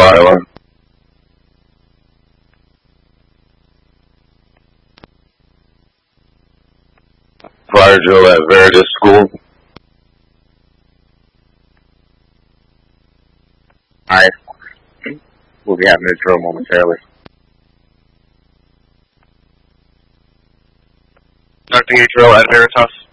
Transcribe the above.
Iowa. Fire drill at Veritas School. Alright. We'll be having a drill momentarily. Conducting a drill at Veritas.